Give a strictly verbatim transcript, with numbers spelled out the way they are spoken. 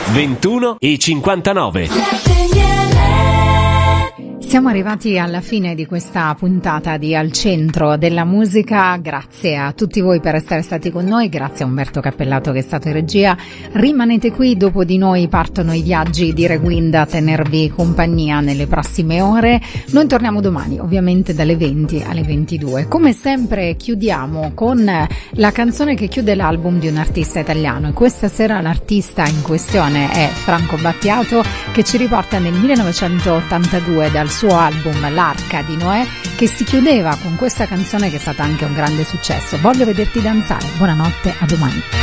ventuno e cinquantanove. Siamo arrivati alla fine di questa puntata di Al Centro della Musica. Grazie a tutti voi per essere stati con noi, grazie a Umberto Cappellato che è stato in regia. Rimanete qui, dopo di noi partono i viaggi di Rewind a tenervi compagnia nelle prossime ore. Noi torniamo domani, ovviamente dalle venti alle ventidue. Come sempre chiudiamo con la canzone che chiude l'album di un artista italiano, e questa sera l'artista in questione è Franco Battiato, che ci riporta nel millenovecentottantadue dal suo album L'Arca di Noè, che si chiudeva con questa canzone che è stata anche un grande successo. Voglio vederti danzare. Buonanotte, a domani.